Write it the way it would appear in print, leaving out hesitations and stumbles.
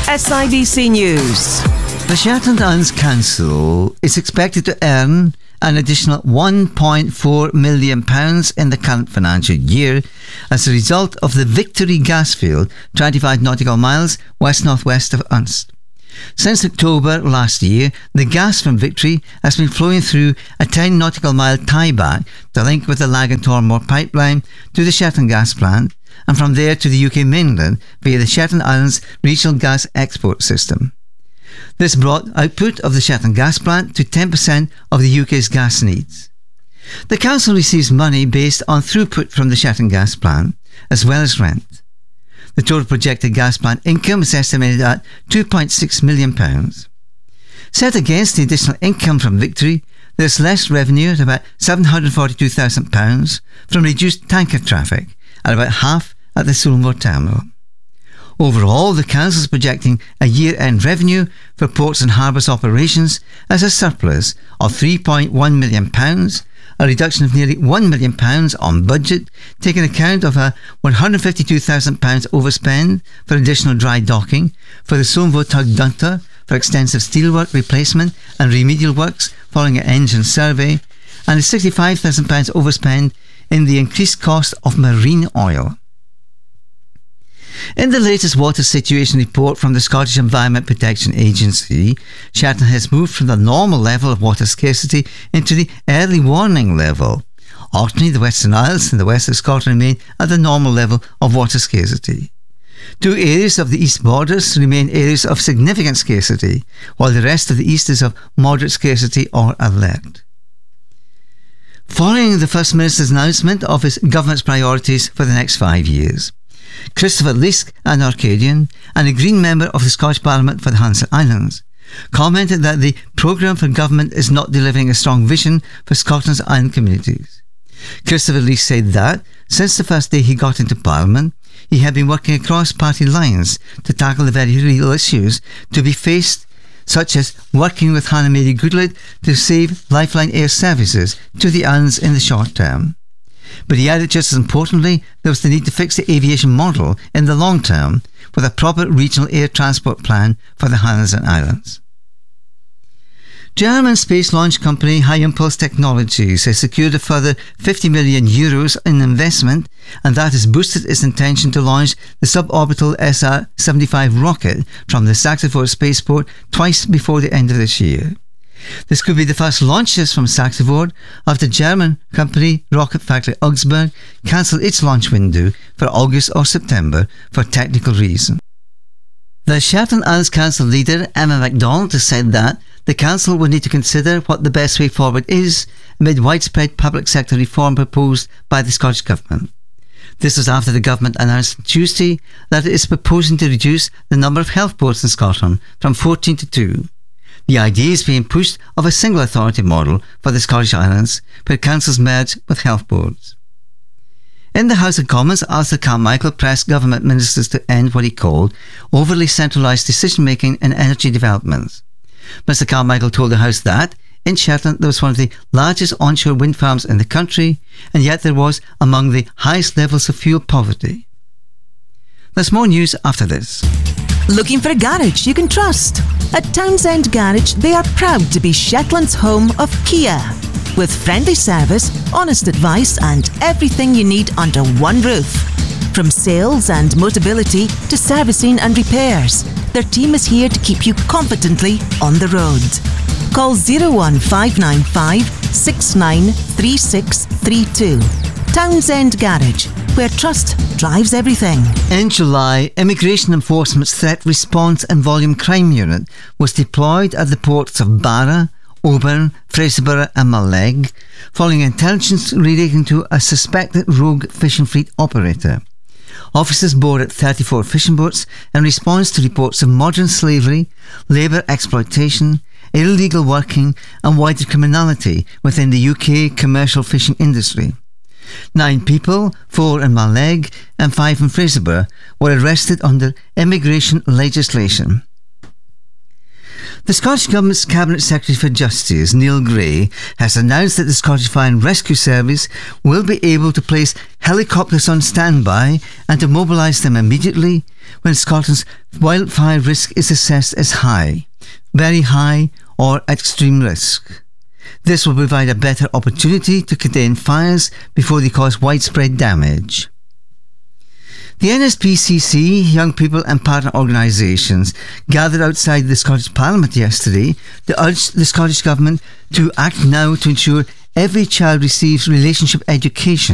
SIBC News. The Shetland Islands Council is expected to earn an additional £1.4 million in the current financial year as a result of the Victory gas field 25 nautical miles west-northwest of Unst. Since October last year, the gas from Victory has been flowing through a 10 nautical mile tieback to link with the Lag-and-Tormore pipeline to the Shetland gas plant, and from there to the UK mainland via the Shetland Islands Regional Gas Export System. This brought output of the Shetland gas plant to 10% of the UK's gas needs. The council receives money based on throughput from the Shetland gas plant, as well as rent. The total projected gas plant income is estimated at £2.6 million. Set against the additional income from Victory, there is less revenue at about £742,000 from reduced tanker traffic, at about half at the Sullenvoort terminal. Overall, the council is projecting a year-end revenue for ports and harbours operations as a surplus of £3.1 million, a reduction of nearly £1 million on budget, taking account of a £152,000 overspend for additional dry docking for the Sullenvoort Tug Dunter for extensive steelwork replacement and remedial works following an engine survey, and a £65,000 overspend in the increased cost of marine oil. In the latest water situation report from the Scottish Environment Protection Agency, Shetland has moved from the normal level of water scarcity into the early warning level. Orkney, the Western Isles and the west of Scotland remain at the normal level of water scarcity. Two areas of the east borders remain areas of significant scarcity, while the rest of the east is of moderate scarcity or alert. Following the First Minister's announcement of his government's priorities for the next 5 years, Christopher Leask, an Orcadian and a Green member of the Scottish Parliament for the Hanse Islands, commented that the programme for government is not delivering a strong vision for Scotland's island communities. Christopher Leask said that, since the first day he got into Parliament, he had been working across party lines to tackle the very real issues to be faced, such as working with Hannah Mary Goodlett to save Lifeline Air services to the islands in the short term. But he added just as importantly, there was the need to fix the aviation model in the long term with a proper regional air transport plan for the Highlands and Islands. German space launch company High Impulse Technologies has secured a further €50 million in investment, and that has boosted its intention to launch the suborbital SR-75 rocket from the Saxiford spaceport twice before the end of this year. This could be the first launches from Saxiford after German company Rocket Factory Augsburg cancelled its launch window for August or September for technical reasons. The Shetland Islands Council leader Emma MacDonald has said that the Council will need to consider what the best way forward is amid widespread public sector reform proposed by the Scottish Government. This was after the Government announced Tuesday that it is proposing to reduce the number of health boards in Scotland from 14 to 2. The idea is being pushed of a single authority model for the Scottish Islands, where councils merge with health boards. In the House of Commons, Arthur Carmichael pressed government ministers to end what he called overly centralised decision-making in energy developments. Mr Carmichael told the House that, in Shetland, there was one of the largest onshore wind farms in the country, and yet there was among the highest levels of fuel poverty. There's more news after this. Looking for a garage you can trust? At Townsend Garage, they are proud to be Shetland's home of Kia. With friendly service, honest advice and everything you need under one roof. From sales and Motability to servicing and repairs, their team is here to keep you confidently on the road. Call 01595 693632. Townsend Garage, where trust drives everything. In July, Immigration Enforcement's Threat Response and Volume Crime Unit was deployed at the ports of Barra, Oban, Fraserburgh and Mallaig, following intelligence relating to a suspected rogue fishing fleet operator. Officers boarded 34 fishing boats in response to reports of modern slavery, labour exploitation, illegal working and wider criminality within the UK commercial fishing industry. 9 people, 4 in Mallaig and 5 in Fraserburgh, were arrested under immigration legislation. The Scottish Government's Cabinet Secretary for Justice, Neil Gray, has announced that the Scottish Fire and Rescue Service will be able to place helicopters on standby and to mobilise them immediately when Scotland's wildfire risk is assessed as high, very high or at extreme risk. This will provide a better opportunity to contain fires before they cause widespread damage. The NSPCC, young people and partner organisations gathered outside the Scottish Parliament yesterday to urge the Scottish Government to act now to ensure every child receives relationship education